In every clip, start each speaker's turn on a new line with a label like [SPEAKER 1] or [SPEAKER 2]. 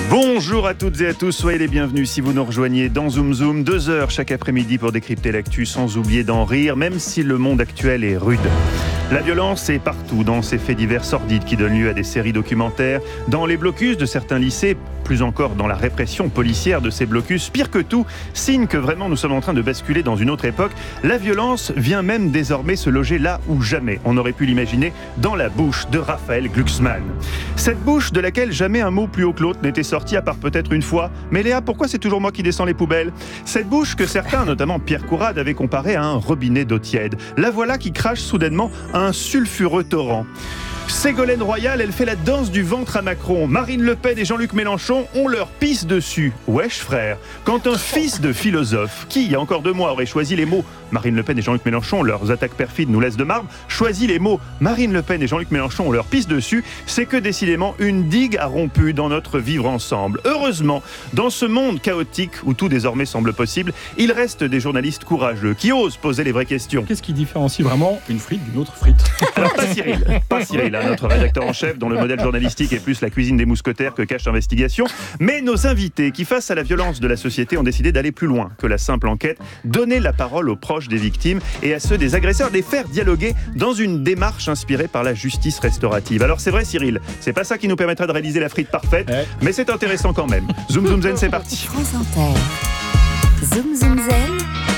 [SPEAKER 1] Bonjour à toutes et à tous, soyez les bienvenus si vous nous rejoignez dans Zoom Zoom, 2 heures chaque après-midi pour décrypter l'actu sans oublier d'en rire, même si le monde actuel est rude. La violence est partout, dans ces faits divers sordides qui donnent lieu à des séries documentaires, dans les blocus de certains lycées, plus encore dans la répression policière de ces blocus. Pire que tout, signe que vraiment nous sommes en train de basculer dans une autre époque, la violence vient même désormais se loger là où jamais on aurait pu l'imaginer, dans la bouche de Raphaël Glucksmann. Cette bouche de laquelle jamais un mot plus haut que l'autre n'était sorti, à part peut-être une fois. Mais Léa, pourquoi c'est toujours moi qui descends les poubelles ? Cette bouche que certains, notamment Pierre Courade, avaient comparée à un robinet d'eau tiède. La voilà qui crache soudainement un sulfureux torrent. Ségolène Royal, elle fait la danse du ventre à Macron. Marine Le Pen et Jean-Luc Mélenchon ont leur pisse dessus. Wesh frère, quand un fils de philosophe, qui il y a encore 2 mois aurait choisi les mots Marine Le Pen et Jean-Luc Mélenchon, leurs attaques perfides nous laissent de marbre, choisit les mots Marine Le Pen et Jean-Luc Mélenchon ont leur pisse dessus, c'est que décidément une digue a rompu dans notre vivre ensemble. Heureusement, dans ce monde chaotique où tout désormais semble possible, il reste des journalistes courageux qui osent poser les vraies questions.
[SPEAKER 2] Qu'est-ce qui différencie vraiment une frite d'une autre frite ?
[SPEAKER 1] Alors pas Cyril, notre rédacteur en chef dont le modèle journalistique est plus la cuisine des mousquetaires que cache l'investigation, mais nos invités qui face à la violence de la société ont décidé d'aller plus loin que la simple enquête, donner la parole aux proches des victimes et à ceux des agresseurs, les faire dialoguer dans une démarche inspirée par la justice restaurative. Alors c'est vrai Cyril, c'est pas ça qui nous permettra de réaliser la frite parfaite, mais c'est intéressant quand même. Zoom Zoom Zen, c'est parti.
[SPEAKER 3] France Inter. Zoom Zoom Zen.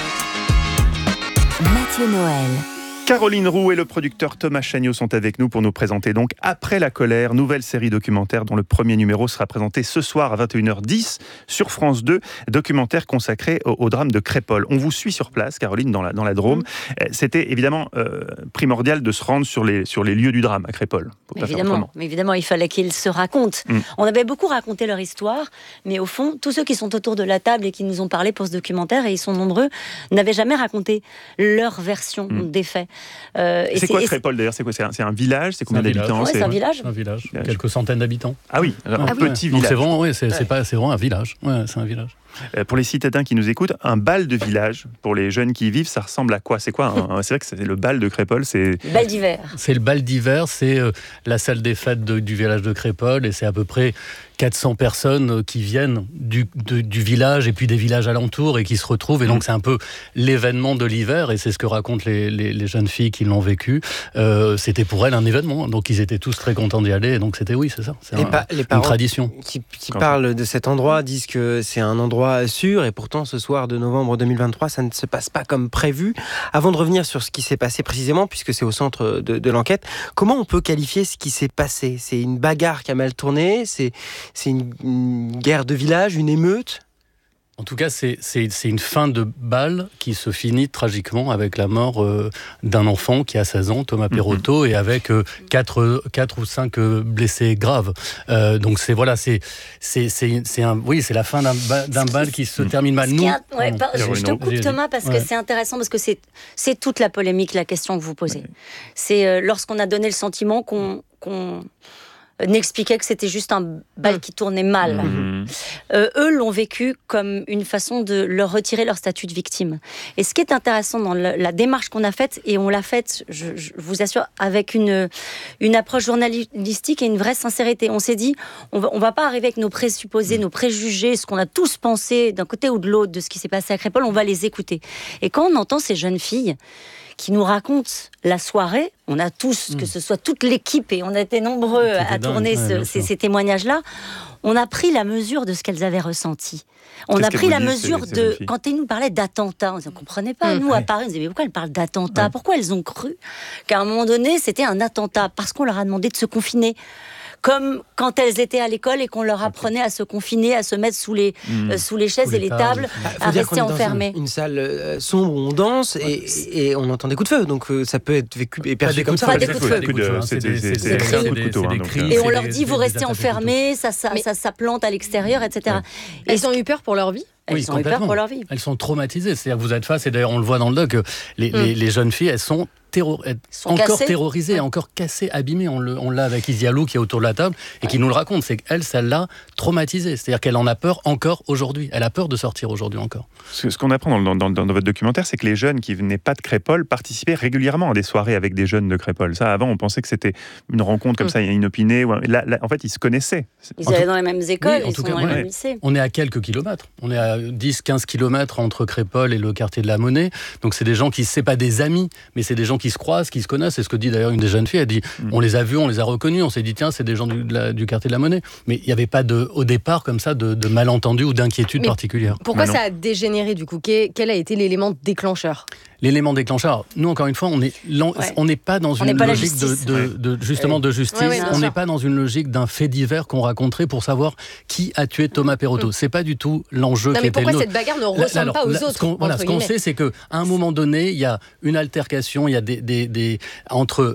[SPEAKER 3] Mathieu Noël.
[SPEAKER 1] Caroline Roux et le producteur Thomas Chagnot sont avec nous pour nous présenter donc Après la colère, nouvelle série documentaire dont le premier numéro sera présenté ce soir à 21h10 sur France 2, documentaire consacré au drame de Crépol. On vous suit sur place, Caroline, dans la Drôme. C'était évidemment primordial de se rendre sur les lieux du drame à Crépol.
[SPEAKER 4] Évidemment, il fallait qu'ils se racontent. On avait beaucoup raconté leur histoire, mais au fond, tous ceux qui sont autour de la table et qui nous ont parlé pour ce documentaire, et ils sont nombreux, n'avaient jamais raconté leur version des faits.
[SPEAKER 1] C'est quoi Crépol d'ailleurs ? C'est quoi ? C'est un village ? C'est combien d'habitants ?
[SPEAKER 4] C'est un village.
[SPEAKER 2] Un village, quelques centaines d'habitants.
[SPEAKER 1] Ah oui, petit village.
[SPEAKER 2] Donc c'est vraiment, c'est vraiment un village. Ouais, c'est un village.
[SPEAKER 1] Pour les citadins qui nous écoutent, un bal de village, pour les jeunes qui y vivent, ça ressemble à quoi ? C'est quoi c'est vrai que c'est le bal de Crépol, c'est...
[SPEAKER 4] Le bal d'hiver.
[SPEAKER 2] C'est le bal d'hiver, c'est la salle des fêtes du village de Crépol, et c'est à peu près 400 personnes qui viennent du village et puis des villages alentours et qui se retrouvent. Et donc c'est un peu l'événement de l'hiver, et c'est ce que racontent les jeunes filles qui l'ont vécu. C'était pour elles un événement, donc ils étaient tous très contents d'y aller. Et donc c'était, c'est ça, c'est
[SPEAKER 5] les parents
[SPEAKER 2] une tradition.
[SPEAKER 5] Qui parlent de cet endroit disent que c'est un endroit sûr, et pourtant ce soir de novembre 2023, ça ne se passe pas comme prévu. Avant de revenir sur ce qui s'est passé précisément, puisque c'est au centre de l'enquête, comment on peut qualifier ce qui s'est passé ? C'est une bagarre qui a mal tourné ? C'est une guerre de village, une émeute ?
[SPEAKER 2] En tout cas, c'est une fin de bal qui se finit tragiquement avec la mort d'un enfant qui a 16 ans, Thomas Perotto, et avec 4 ou 5 blessés graves. Donc c'est la fin d'un bal qui se termine mal.
[SPEAKER 4] Je te coupe Thomas parce que c'est intéressant, parce que c'est toute la polémique, la question que vous posez. C'est lorsqu'on a donné le sentiment qu'on n'expliquait que c'était juste un bal qui tournait mal. Eux l'ont vécu comme une façon de leur retirer leur statut de victime. Et ce qui est intéressant dans la démarche qu'on a faite, et on l'a faite, je vous assure, avec une approche journalistique et une vraie sincérité. On s'est dit, on va pas arriver avec nos présupposés, nos préjugés, ce qu'on a tous pensé d'un côté ou de l'autre de ce qui s'est passé à Crépol, on va les écouter. Et quand on entend ces jeunes filles qui nous racontent la soirée, on a tous, que ce soit toute l'équipe, et on a été nombreux à tourner ces témoignages-là, on a pris la mesure de ce qu'elles avaient ressenti. On a pris la mesure de... Quand elles nous parlaient d'attentats, on ne comprenait pas. Nous, à Paris, on se disait, mais pourquoi elles parlent d'attentats ? Pourquoi elles ont cru qu'à un moment donné, c'était un attentat ? Parce qu'on leur a demandé de se confiner. Comme quand elles étaient à l'école et qu'on leur apprenait à se confiner, à se mettre sous les chaises et les tables, à rester enfermés.
[SPEAKER 5] Une salle sombre où on danse et on entend des coups de feu, donc ça peut être vécu et perçu comme ça.
[SPEAKER 4] Pas des coups de feu.
[SPEAKER 1] C'est des couteaux.
[SPEAKER 4] Et on leur dit, vous restez enfermés, ça plante à l'extérieur, etc.
[SPEAKER 6] Elles ont eu peur pour leur vie ?
[SPEAKER 4] Elles ont eu peur pour leur vie.
[SPEAKER 2] Elles sont traumatisées. C'est-à-dire que vous êtes face, et d'ailleurs on le voit dans le doc, les jeunes filles, elles sont encore terrorisée, encore cassée, abîmée. On l'a avec Isialou qui est autour de la table et qui nous le raconte. C'est qu'elle, ça l'a traumatisée. C'est-à-dire qu'elle en a peur encore aujourd'hui. Elle a peur de sortir aujourd'hui encore.
[SPEAKER 1] Ce qu'on apprend dans votre documentaire, c'est que les jeunes qui venaient pas de Crépol participaient régulièrement à des soirées avec des jeunes de Crépol. Ça, avant, on pensait que c'était une rencontre comme ça, inopinée. Là, en fait, ils se connaissaient.
[SPEAKER 4] Ils allaient dans les mêmes écoles, ils sont dans les mêmes lycées.
[SPEAKER 2] On est à quelques kilomètres. On est à 10-15 kilomètres entre Crépol et le quartier de la Monnaie. Donc, c'est des gens qui, c'est pas des amis, mais c'est des gens qui se croisent, qui se connaissent. C'est ce que dit d'ailleurs une des jeunes filles. Elle dit, on les a vus, on les a reconnus. On s'est dit, tiens, c'est des gens du quartier de la Monnaie. Mais il n'y avait pas au départ comme ça de malentendus ou d'inquiétude particulière.
[SPEAKER 6] Pourquoi ça a dégénéré du coup ? Quel a été l'élément déclencheur ?
[SPEAKER 2] L'élément déclencheur, nous encore une fois, on n'est pas dans une logique de justice. On n'est pas dans une logique d'un fait divers qu'on raconterait pour savoir qui a tué Thomas Perotto. C'est pas du tout l'enjeu qui était le nôtre.
[SPEAKER 6] Pourquoi cette bagarre ne ressemble pas aux autres ?
[SPEAKER 2] Ce qu'on sait, c'est qu'à un moment donné, il y a une altercation, il y a entre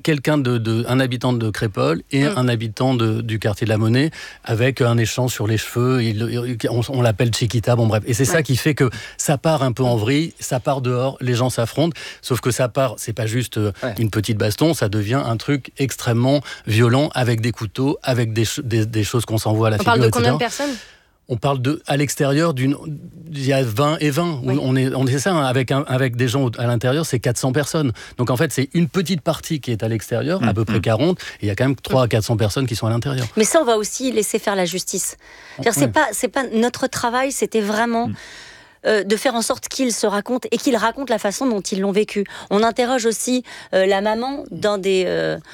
[SPEAKER 2] un habitant de Crépol et un habitant du quartier de la Monnaie, avec un échange sur les cheveux, on l'appelle Chiquita, bon bref. Et c'est ça qui fait que ça part un peu en vrille, ça part dehors, les gens s'affrontent, sauf que ça part, c'est pas juste une petite baston, ça devient un truc extrêmement violent, avec des couteaux, avec des choses qu'on s'envoie à la figure,
[SPEAKER 6] etc. On parle de
[SPEAKER 2] etc.
[SPEAKER 6] combien de personnes ?
[SPEAKER 2] On parle à l'extérieur il y a 20 et 20. Oui. On est ça, avec des gens à l'intérieur, c'est 400 personnes. Donc en fait, c'est une petite partie qui est à l'extérieur, à peu près 40, et il y a quand même 300 à 400 personnes qui sont à l'intérieur.
[SPEAKER 4] Mais ça, on va aussi laisser faire la justice. C'est pas notre travail, c'était vraiment de faire en sorte qu'ils se racontent et qu'ils racontent la façon dont ils l'ont vécu. On interroge aussi la maman d'un des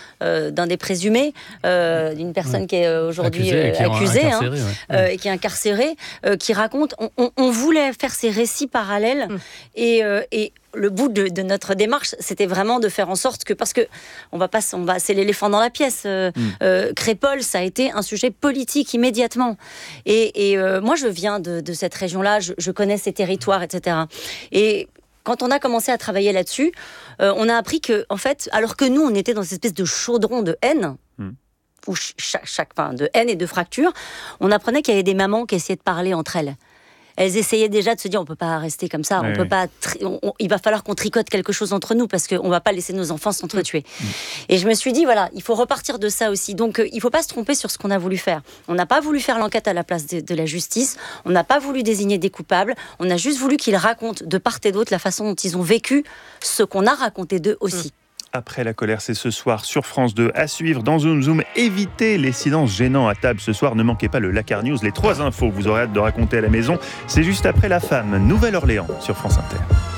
[SPEAKER 4] présumés, d'une personne qui est aujourd'hui accusée et qui est incarcérée, qui raconte. On voulait faire ces récits parallèles et le bout de notre démarche, c'était vraiment de faire en sorte que, parce que c'est l'éléphant dans la pièce. Crépol, ça a été un sujet politique immédiatement. Et moi, je viens de cette région-là, je connais ces territoires, etc. Et quand on a commencé à travailler là-dessus, on a appris que, en fait, alors que nous, on était dans cette espèce de chaudron de haine, où de haine et de fracture, on apprenait qu'il y avait des mamans qui essayaient de parler entre elles. Elles essayaient déjà de se dire, on peut pas rester comme ça, on peut pas, il va falloir qu'on tricote quelque chose entre nous parce qu'on va pas laisser nos enfants s'entretuer. Et je me suis dit, voilà, il faut repartir de ça aussi. Donc, il faut pas se tromper sur ce qu'on a voulu faire. On n'a pas voulu faire l'enquête à la place de la justice, on n'a pas voulu désigner des coupables, on a juste voulu qu'ils racontent de part et d'autre la façon dont ils ont vécu ce qu'on a raconté d'eux aussi.
[SPEAKER 1] Après la colère, c'est ce soir sur France 2. À suivre dans Zoom Zoom. Évitez les silences gênants à table ce soir. Ne manquez pas le Lakar News, les 3 infos que vous aurez hâte de raconter à la maison. C'est juste après La Femme, Nouvelle-Orléans sur France Inter.